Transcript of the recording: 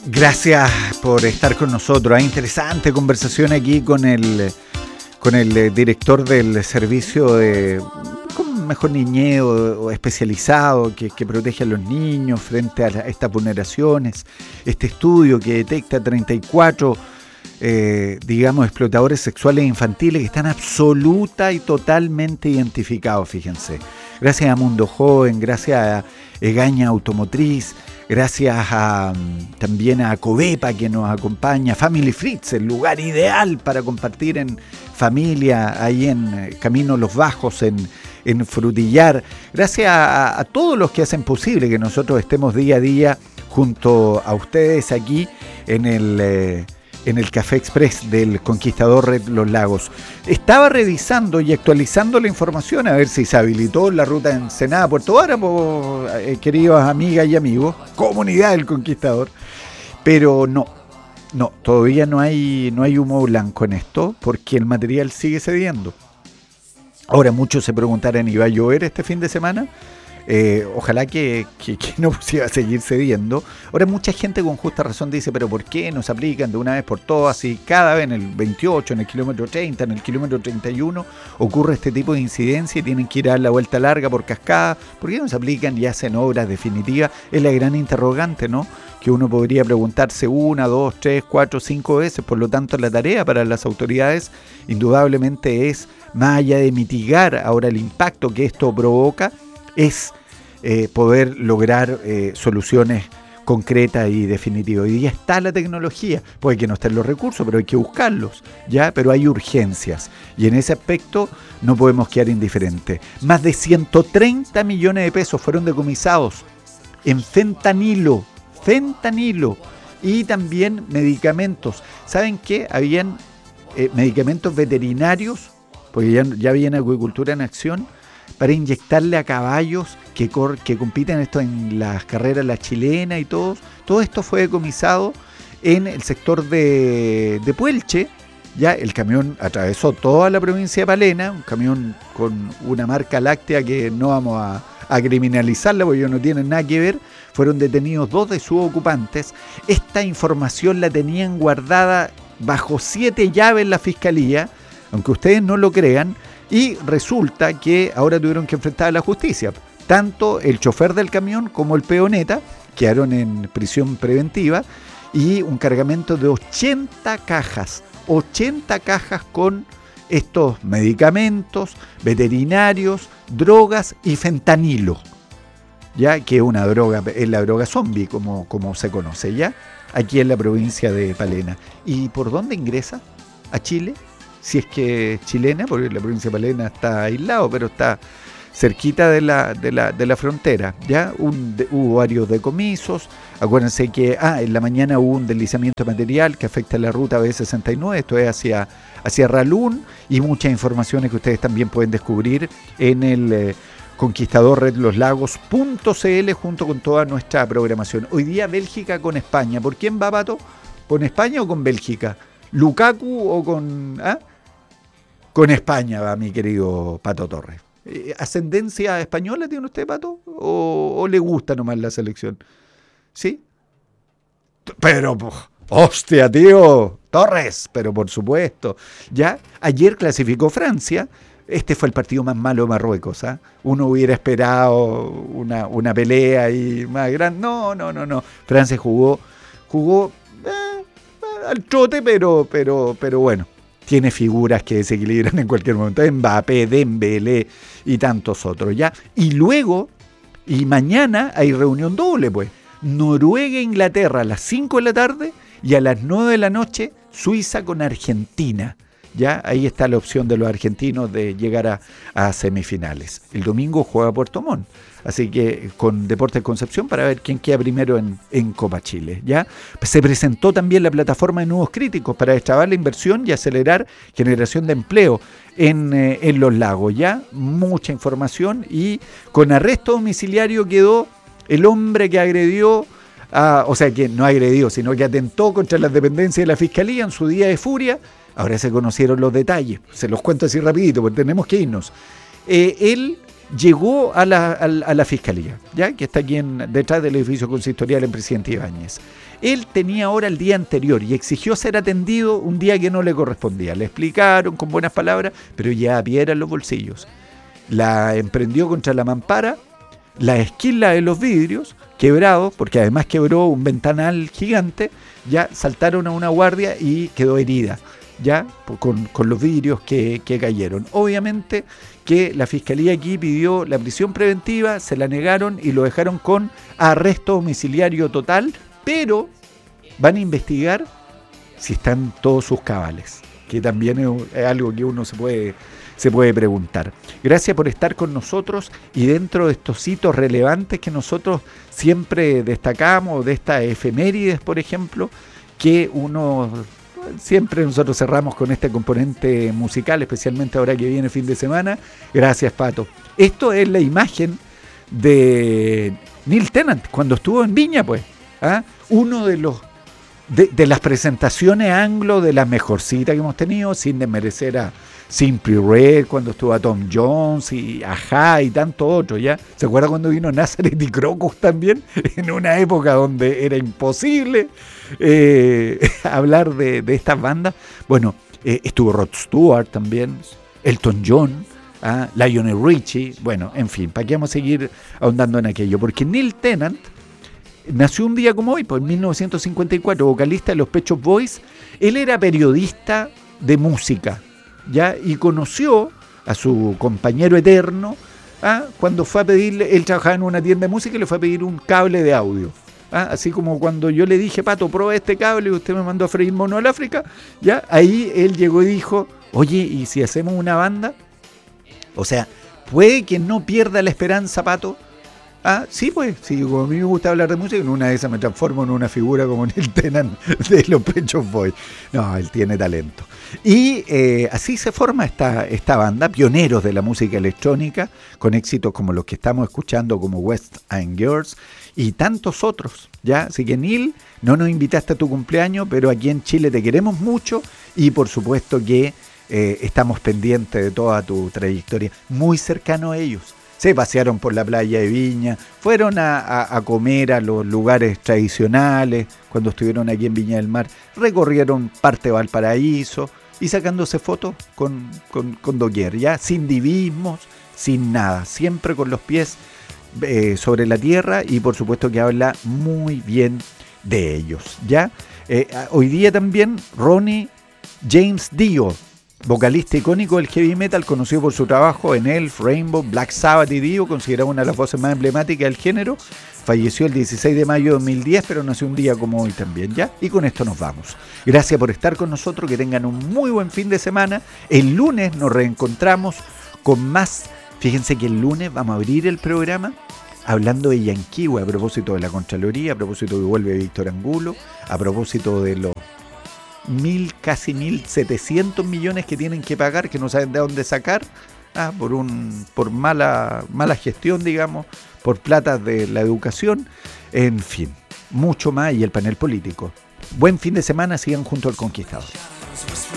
Gracias por estar con nosotros. Hay interesante conversación aquí con el director del servicio de mejor niñeo especializado que protege a los niños frente a estas vulneraciones. Este estudio que detecta 34 explotadores sexuales infantiles que están absoluta y totalmente identificados, fíjense. Gracias a Mundo Joven, gracias a Egaña Automotriz, gracias también a Covepa que nos acompaña, Family Fritz, el lugar ideal para compartir en familia, ahí en Camino Los Bajos, en Frutillar. Gracias a todos los que hacen posible que nosotros estemos día a día junto a ustedes aquí en el Café Express del Conquistador Red Los Lagos. Estaba revisando y actualizando la información a ver si se habilitó la ruta Ensenada-Puerto Vara, queridas amigas y amigos, comunidad del Conquistador, pero no, todavía no hay humo blanco en esto, porque el material sigue cediendo. Ahora muchos se preguntarán, ¿iba a llover este fin de semana? Ojalá que no se iba a seguir cediendo. Ahora mucha gente con justa razón dice, pero ¿por qué no se aplican de una vez por todas? Y cada vez en el 28, en el kilómetro 30, en el kilómetro 31 ocurre este tipo de incidencia y tienen que ir a dar la vuelta larga por cascada. ¿Por qué no se aplican y hacen obras definitivas? Es la gran interrogante, ¿no? Que uno podría preguntarse 1, 2, 3, 4, 5 veces. Por lo tanto, la tarea para las autoridades indudablemente es, más allá de mitigar ahora el impacto que esto provoca, es poder lograr soluciones concretas y definitivas. Hoy día está la tecnología, puede que no estén los recursos, pero hay que buscarlos, ¿ya? Pero hay urgencias y en ese aspecto no podemos quedar indiferentes. Más de 130 millones de pesos fueron decomisados en fentanilo y también medicamentos. ¿Saben qué? Habían medicamentos veterinarios, porque ya había acuicultura en acción, para inyectarle a caballos que compiten esto en las carreras, la chilena y todo esto fue decomisado en el sector de Puelche. Ya el camión atravesó toda la provincia de Palena, un camión con una marca láctea que no vamos a criminalizarla porque ellos no tienen nada que ver. Fueron detenidos 2 de sus ocupantes. Esta información la tenían guardada bajo 7 llaves en la fiscalía, aunque ustedes no lo crean. Y resulta que ahora tuvieron que enfrentar a la justicia. Tanto el chofer del camión como el peoneta quedaron en prisión preventiva y un cargamento de 80 cajas con estos medicamentos veterinarios, drogas y fentanilo, ya que es una droga, es la droga zombie como se conoce ya, aquí en la provincia de Palena. ¿Y por dónde ingresa a Chile? Si es que es chilena, porque la provincia de Palena está aislado, pero está cerquita de la frontera, ¿ya? Hubo varios decomisos. Acuérdense que en la mañana hubo un deslizamiento material que afecta la ruta B69, esto es hacia Ralún, y muchas informaciones que ustedes también pueden descubrir en el conquistadorredloslagos.cl junto con toda nuestra programación. Hoy día Bélgica con España. ¿Por quién va, Pato? ¿Con España o con Bélgica? ¿Lukaku o con...? Con España va mi querido Pato Torres. ¿Ascendencia española tiene usted, Pato? ¿O le gusta nomás la selección? ¿Sí? Pero, hostia, tío, Torres, pero por supuesto. Ya, ayer clasificó Francia. Este fue el partido más malo de Marruecos, ¿ah? Uno hubiera esperado una pelea y más grande. No. Francia jugó al trote, pero bueno. Tiene figuras que desequilibran en cualquier momento. Mbappé, Dembélé y tantos otros, ¿ya? Y luego, mañana hay reunión doble, pues. Noruega-Inglaterra a las 5 de la tarde y a las 9 de la noche Suiza con Argentina. Ya ahí está la opción de los argentinos de llegar a semifinales. El domingo juega Puerto Montt, así que con Deportes Concepción para ver quién queda primero en Copa Chile. ¿Ya? Se presentó también la plataforma de nuevos críticos para destrabar la inversión y acelerar generación de empleo en los lagos. ¿Ya? Mucha información y con arresto domiciliario quedó el hombre que agredió, que no agredió, sino que atentó contra las dependencias de la Fiscalía en su día de furia. Ahora se conocieron los detalles, se los cuento así rapidito porque tenemos que irnos. Él llegó a la fiscalía, ya que está aquí detrás del edificio consistorial en Presidente Ibáñez. Él tenía hora el día anterior y exigió ser atendido un día que no le correspondía. Le explicaron con buenas palabras, pero ya piedra en los bolsillos. La emprendió contra la mampara, la esquila de los vidrios, quebrados, porque además quebró un ventanal gigante, ya saltaron a una guardia y quedó herida, ya con los vidrios que cayeron. Obviamente que la fiscalía aquí pidió la prisión preventiva, se la negaron y lo dejaron con arresto domiciliario total, pero van a investigar si están todos sus cabales, que también es algo que uno se puede preguntar. Gracias por estar con nosotros y dentro de estos hitos relevantes que nosotros siempre destacamos, de estas efemérides, por ejemplo, que siempre nosotros cerramos con este componente musical, especialmente ahora que viene fin de semana. Gracias, Pato. Esto es la imagen de Neil Tennant cuando estuvo en Viña, pues. Uno de las presentaciones anglo de las mejorcitas que hemos tenido, sin desmerecer a Simply Red, cuando estuvo a Tom Jones y Ajá y tanto otro, ¿ya? ¿Se acuerda cuando vino Nazareth y Crocus también? En una época donde era imposible hablar de estas bandas. Bueno, estuvo Rod Stewart también, Elton John, Lionel Richie, bueno, en fin, ¿para qué vamos a seguir ahondando en aquello? Porque Neil Tennant nació un día como hoy, pues en 1954, vocalista de los Pet Shop Boys. Él era periodista de música, ¿ya? Y conoció a su compañero eterno cuando fue a pedirle, él trabajaba en una tienda de música y le fue a pedir un cable de audio. Así como cuando yo le dije, Pato, prueba este cable y usted me mandó a freír mono al África, ¿ya? Ahí él llegó y dijo, oye, ¿y si hacemos una banda? O sea, puede que no pierda la esperanza, Pato. Sí, pues, sí, como a mí me gusta hablar de música, en una de esas me transformo en una figura como Neil Tennant de los Pet Shop Boys. No, él tiene talento. Y así se forma esta banda, pioneros de la música electrónica, con éxitos como los que estamos escuchando, como West End Girls y tantos otros, ¿ya? Así que, Neil, no nos invitaste a tu cumpleaños, pero aquí en Chile te queremos mucho y por supuesto que estamos pendientes de toda tu trayectoria, muy cercano a ellos. Se pasearon por la playa de Viña, fueron a comer a los lugares tradicionales cuando estuvieron aquí en Viña del Mar, recorrieron parte de Valparaíso y sacándose fotos con doquier, ¿ya? Sin divismos, sin nada, siempre con los pies sobre la tierra y por supuesto que habla muy bien de ellos, ¿ya? Hoy día también Ronnie James Dio, vocalista icónico del heavy metal, conocido por su trabajo en Elf, Rainbow, Black Sabbath y Dio, considerado una de las voces más emblemáticas del género. Falleció el 16 de mayo de 2010, pero nació un día como hoy también, ¿ya? Y con esto nos vamos. Gracias por estar con nosotros, que tengan un muy buen fin de semana. El lunes nos reencontramos con más. Fíjense que el lunes vamos a abrir el programa hablando de Yanquihue, a propósito de la Contraloría, a propósito que vuelve Víctor Angulo, a propósito de los casi 1.700 millones que tienen que pagar, que no saben de dónde sacar, por mala gestión, digamos, por plata de la educación, en fin, mucho más, y el panel político. Buen fin de semana, sigan junto al Conquistador.